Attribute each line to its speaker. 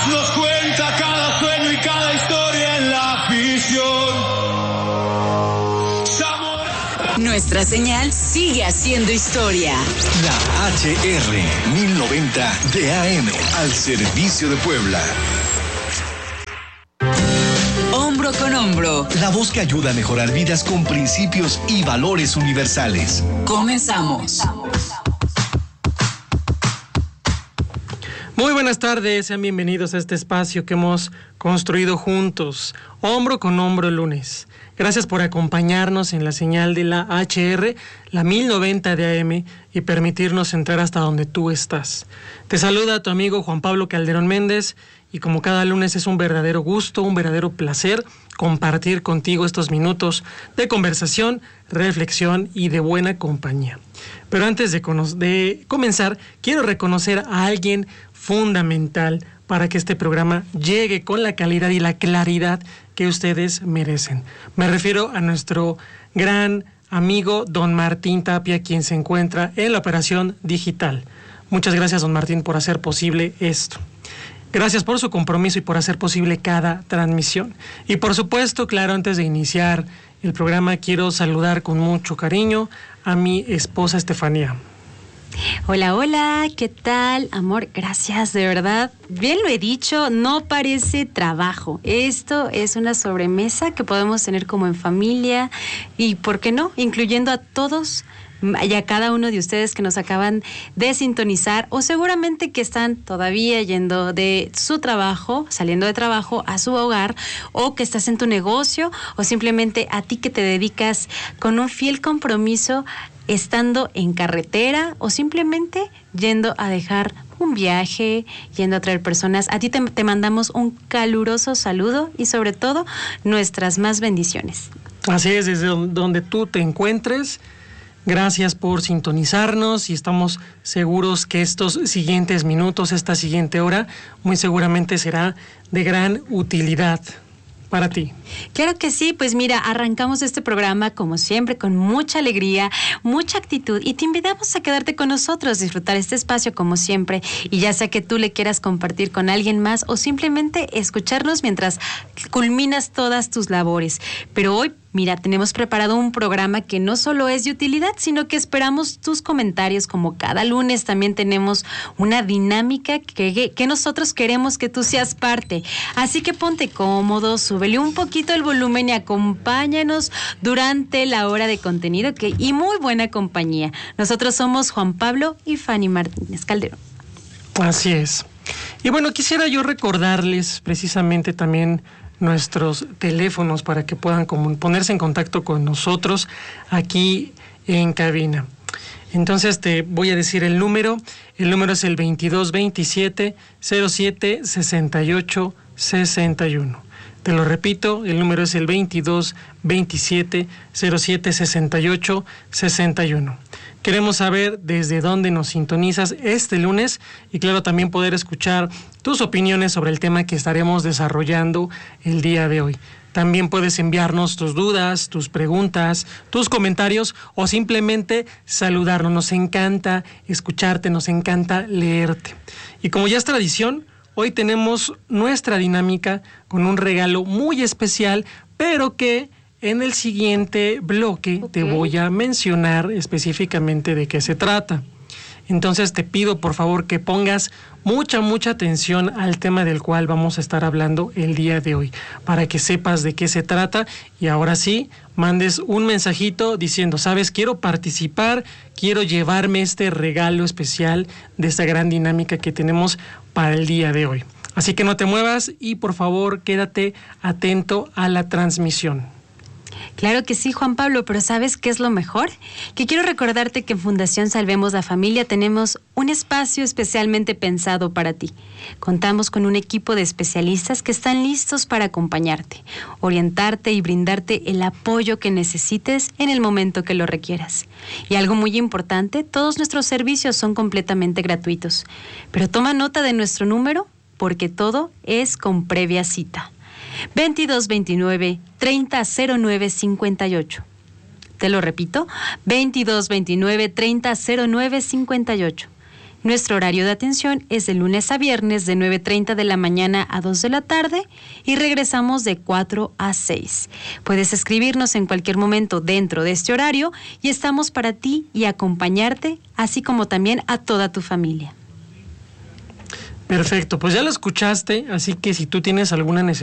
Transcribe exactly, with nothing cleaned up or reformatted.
Speaker 1: nos cuenta cada sueño y cada historia en la ficción.
Speaker 2: Nuestra señal sigue haciendo historia.
Speaker 3: La H R mil noventa de A M al servicio de Puebla.
Speaker 2: Hombro con hombro.
Speaker 3: La voz que ayuda a mejorar vidas con principios y valores universales.
Speaker 2: Comenzamos.
Speaker 4: Muy buenas tardes, sean bienvenidos a este espacio que hemos construido juntos, hombro con hombro el lunes. Gracias por acompañarnos en la señal de la H R, la mil noventa de A M, y permitirnos entrar hasta donde tú estás. Te saluda tu amigo Juan Pablo Calderón Méndez, y como cada lunes es un verdadero gusto, un verdadero placer compartir contigo estos minutos de conversación, reflexión y de buena compañía. Pero antes de, cono- de comenzar, quiero reconocer a alguien fundamental para que este programa llegue con la calidad y la claridad que ustedes merecen. Me refiero a nuestro gran amigo don Martín Tapia, quien se encuentra en la operación digital. Muchas gracias, don Martín, por hacer posible esto. Gracias por su compromiso y por hacer posible cada transmisión. Y por supuesto, claro, antes de iniciar el programa, quiero saludar con mucho cariño a mi esposa Estefanía.
Speaker 5: Hola, hola, ¿qué tal? Amor, gracias, de verdad. Bien lo he dicho, no parece trabajo. Esto es una sobremesa que podemos tener como en familia y, ¿por qué no?, incluyendo a todos y a cada uno de ustedes que nos acaban de sintonizar o seguramente que están todavía yendo de su trabajo, saliendo de trabajo a su hogar, o que estás en tu negocio, o simplemente a ti que te dedicas con un fiel compromiso estando en carretera o simplemente yendo a dejar un viaje, yendo a traer personas. A ti te, te mandamos un caluroso saludo y sobre todo nuestras más bendiciones.
Speaker 4: Así es, desde donde tú te encuentres. Gracias por sintonizarnos y estamos seguros que estos siguientes minutos, esta siguiente hora, muy seguramente será de gran utilidad para ti.
Speaker 5: Claro que sí, pues mira, arrancamos este programa como siempre con mucha alegría, mucha actitud y te invitamos a quedarte con nosotros, disfrutar este espacio como siempre, y ya sea que tú le quieras compartir con alguien más o simplemente escucharnos mientras culminas todas tus labores. Pero hoy, mira, tenemos preparado un programa que no solo es de utilidad, sino que esperamos tus comentarios. Como cada lunes también tenemos una dinámica que, que nosotros queremos que tú seas parte. Así que ponte cómodo, súbele un poquito el volumen y acompáñanos durante la hora de contenido que, y muy buena compañía. Nosotros somos Juan Pablo y Fanny Martínez Calderón.
Speaker 4: Así es. Y bueno, quisiera yo recordarles precisamente también nuestros teléfonos para que puedan como ponerse en contacto con nosotros aquí en cabina. Entonces te voy a decir el número. El número es el veintidós veintisiete cero siete sesenta y ocho sesenta y uno. Te lo repito, el número es el veintidós veintisiete cero siete sesenta y ocho sesenta y uno. Queremos saber desde dónde nos sintonizas este lunes y claro, también poder escuchar tus opiniones sobre el tema que estaremos desarrollando el día de hoy. También puedes enviarnos tus dudas, tus preguntas, tus comentarios o simplemente saludarnos. Nos encanta escucharte, nos encanta leerte. Y como ya es tradición, hoy tenemos nuestra dinámica con un regalo muy especial, pero que en el siguiente bloque okay. te voy a mencionar específicamente de qué se trata. Entonces te pido por favor que pongas mucha, mucha atención al tema del cual vamos a estar hablando el día de hoy, para que sepas de qué se trata y ahora sí, mandes un mensajito diciendo, sabes, quiero participar, quiero llevarme este regalo especial de esta gran dinámica que tenemos para el día de hoy. Así que no te muevas y por favor quédate atento a la transmisión.
Speaker 5: Claro que sí, Juan Pablo, pero ¿sabes qué es lo mejor? Que quiero recordarte que en Fundación Salvemos la Familia tenemos un espacio especialmente pensado para ti. Contamos con un equipo de especialistas que están listos para acompañarte, orientarte y brindarte el apoyo que necesites en el momento que lo requieras. Y algo muy importante, todos nuestros servicios son completamente gratuitos. Pero toma nota de nuestro número porque todo es con previa cita. veintidós veintinueve treinta cero nueve cincuenta y ocho. Te lo repito, veintidós veintinueve treinta cero nueve cincuenta y ocho. Nuestro horario de atención es de lunes a viernes de nueve treinta de la mañana a dos de la tarde y regresamos de cuatro a seis. Puedes escribirnos en cualquier momento dentro de este horario y estamos para ti y acompañarte, así como también a toda tu familia.
Speaker 4: Perfecto, pues ya lo escuchaste, así que si tú tienes alguna necesidad